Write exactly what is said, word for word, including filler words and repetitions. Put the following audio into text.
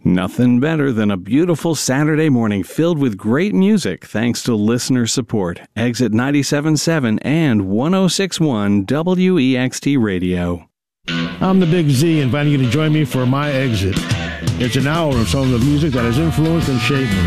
Nothing better than a beautiful Saturday morning filled with great music thanks to listener support. Exit ninety-seven point seven and one oh six point one W E X T Radio. I'm the Big Z, inviting you to join me for My Exit. It's an hour of some of the music that has influenced and shaped me.